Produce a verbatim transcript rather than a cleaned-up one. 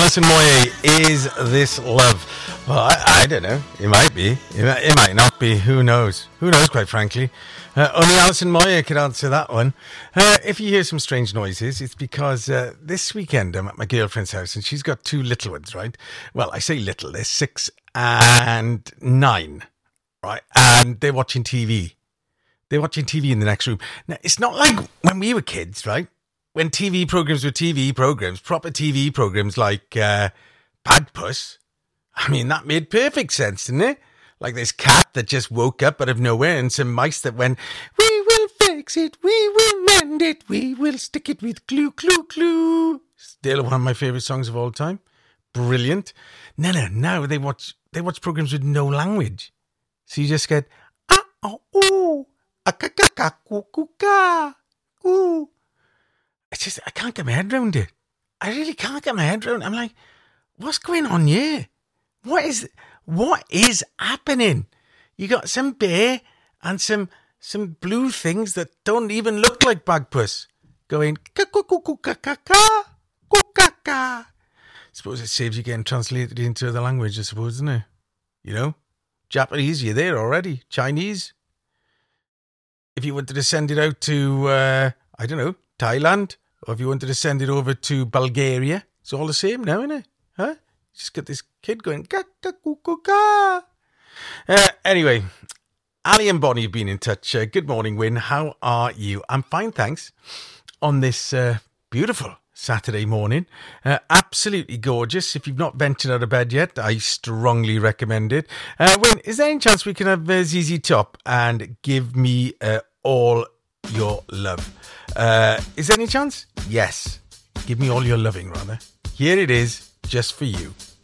Alison Moyet, Is This Love? Well, I, I don't know. It might be. It might, it might not be. Who knows? Who knows, quite frankly? Uh, only Alison Moyet could answer that one. Uh, if you hear some strange noises, it's because uh, this weekend I'm at my girlfriend's house and she's got two little ones, right? Well, I say little. They're six and nine, right? And they're watching T V. They're watching T V in the next room. Now, it's not like when we were kids, right? When T V programs were T V programs, proper T V programs like uh, Bagpuss. I mean, that made perfect sense, didn't it? Like this cat that just woke up out of nowhere and some mice that went, we will fix it, we will mend it, we will stick it with glue, glue, glue. Still one of my favourite songs of all time. Brilliant. No, no, now they watch, they watch programs with no language. So you just get, ah, oh, ooh, ah, ka, ka, ka, coo, coo, ka, ooh. It's just, I can't get my head around it. I really can't get my head around it. I'm like, what's going on here? What is, what is happening? You got some bear and some, some blue things that don't even look like Bagpuss going, ka, ka, ka, ka, ka, ka, ka, ka, ka. Suppose it saves you getting translated into the language, I suppose, doesn't it? You know? Japanese, you're there already. Chinese. If you wanted to send it out to, uh, I don't know, Thailand, or if you wanted to send it over to Bulgaria, it's all the same now, isn't it? Huh? Just got this kid going, ka, ka, coo, coo, ka. Uh, anyway, Ali and Bonnie have been in touch. Uh, good morning, Win. How are you? I'm fine, thanks. On this uh, beautiful Saturday morning. Uh, absolutely gorgeous. If you've not ventured out of bed yet, I strongly recommend it. Uh, Win, is there any chance we can have uh, Z Z Top and Give Me uh, All Your Love? Uh, is there any chance? Yes. Give me all your loving, rather. Here it is, just for you.